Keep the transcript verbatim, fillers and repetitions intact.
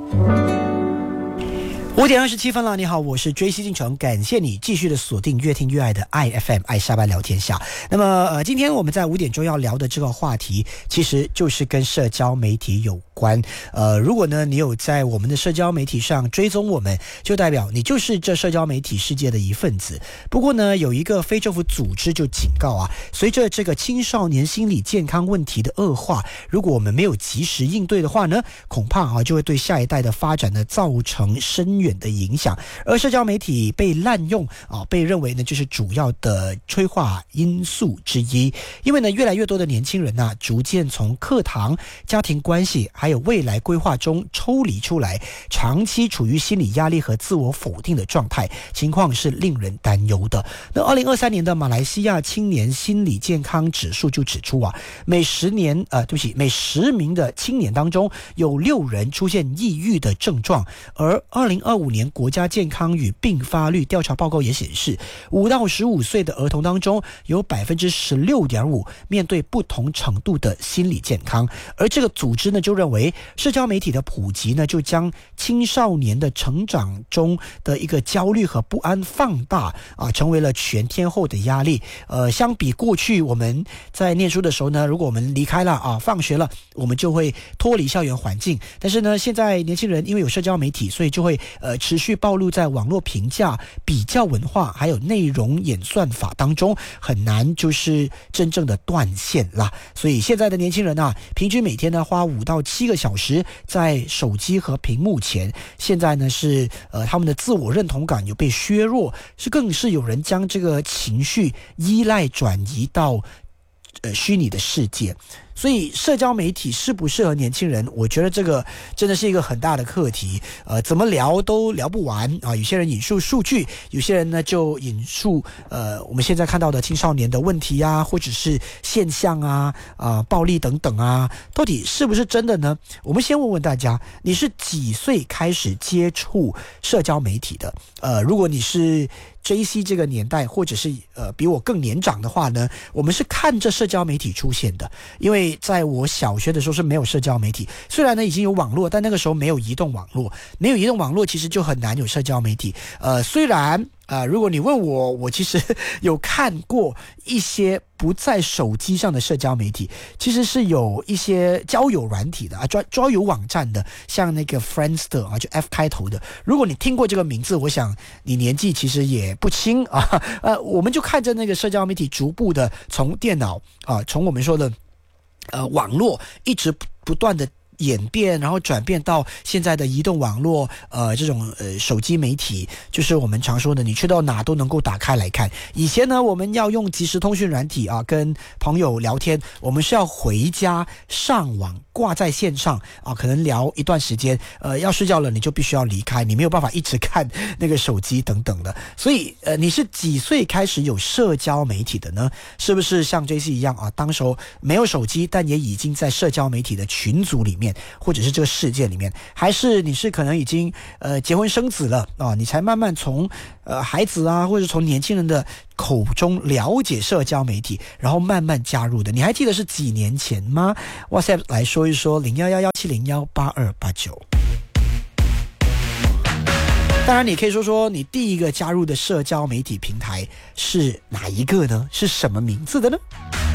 五点二十七分了，你好，我是追西进城，感谢你继续的锁定越听越爱的 I F M 爱下班聊天下。那么呃，今天我们在五点钟要聊的这个话题，其实就是跟社交媒体有关。呃，如果呢你有在我们的社交媒体上追踪我们，就代表你就是这社交媒体世界的一份子。不过呢，有一个非政府组织就警告啊，随着这个青少年心理健康问题的恶化，如果我们没有及时应对的话呢，恐怕啊就会对下一代的发展呢造成深远的影响。而社交媒体被滥用啊，被认为呢就是主要的催化因素之一。因为呢，越来越多的年轻人呢、啊，逐渐从课堂、家庭关系还有未来规划中抽离出来，长期处于心理压力和自我否定的状态，情况是令人担忧的。那二零二三年的马来西亚青年心理健康指数就指出啊，每十年呃，对不起，每十名的青年当中有六人出现抑郁的症状。而二零二五年国家健康与并发率调查报告也显示，五到十五岁的儿童当中有百分之十六点五面对不同程度的心理健康。而这个组织呢就认为，社交媒体的普及呢就将青少年的成长中的一个焦虑和不安放大啊，成为了全天候的压力。呃，相比过去我们在念书的时候呢，如果我们离开了啊，放学了，我们就会脱离校园环境。但是呢，现在年轻人因为有社交媒体，所以就会呃持续暴露在网络评价、比较文化还有内容演算法当中，很难就是真正的断线啦。所以现在的年轻人啊，平均每天呢花五到七个小时在手机和屏幕前。现在呢是呃他们的自我认同感有被削弱，是更是有人将这个情绪依赖转移到呃虚拟的世界。所以社交媒体适不适合年轻人，我觉得这个真的是一个很大的课题。呃，怎么聊都聊不完啊！有些人引述数据，有些人呢就引述呃我们现在看到的青少年的问题啊，或者是现象啊、啊、呃、暴力等等啊，到底是不是真的呢？我们先问问大家，你是几岁开始接触社交媒体的？呃，如果你是J C 这个年代，或者是呃比我更年长的话呢，我们是看着社交媒体出现的。因为在我小学的时候是没有社交媒体，虽然呢已经有网络，但那个时候没有移动网络，没有移动网络其实就很难有社交媒体。呃，虽然啊、呃，如果你问我，我其实有看过一些不在手机上的社交媒体，其实是有一些交友软体的啊，交交友网站的，像那个 Friendster 啊，就 F 开头的。如果你听过这个名字，我想你年纪其实也不轻啊。呃，我们就看着那个社交媒体逐步的从电脑啊，从我们说的呃网络一直不断的演变，然后转变到现在的移动网络，呃，这种呃手机媒体，就是我们常说的，你去到哪都能够打开来看。以前呢，我们要用即时通讯软体啊，跟朋友聊天，我们是要回家上网挂在线上啊，可能聊一段时间，呃，要睡觉了你就必须要离开，你没有办法一直看那个手机等等的。所以，呃，你是几岁开始有社交媒体的呢？是不是像 J C 一样啊？当时候没有手机，但也已经在社交媒体的群组里面，或者是这个世界里面，还是你是可能已经呃结婚生子了啊，你才慢慢从呃孩子啊，或者从年轻人的口中了解社交媒体，然后慢慢加入的。你还记得是几年前吗？ WhatsApp 来说一说零一一一七零一八二八九。当然你可以说说你第一个加入的社交媒体平台是哪一个呢？是什么名字的呢？